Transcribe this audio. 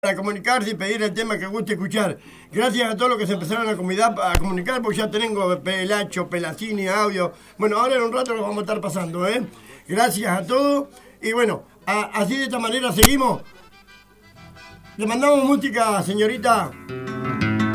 para comunicarse y pedir el tema que guste escuchar. Gracias a todos los que se empezaron a comunicar, porque ya tengo Pelacho, Pelacini, audio. Bueno, ahora en un rato lo vamos a estar pasando, ¿eh? Gracias a todos. Y bueno, así de esta manera seguimos. Le mandamos música, señorita.